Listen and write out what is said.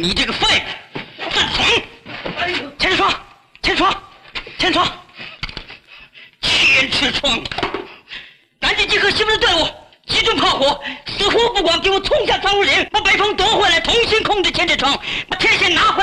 你这个废物，犯床！千床，千床，千床，千尺床！赶紧集合西部的队伍，集中炮火，死活不管，给我冲下窗户岭，把北风夺回来，重新控制千尺床，把天线拿回来。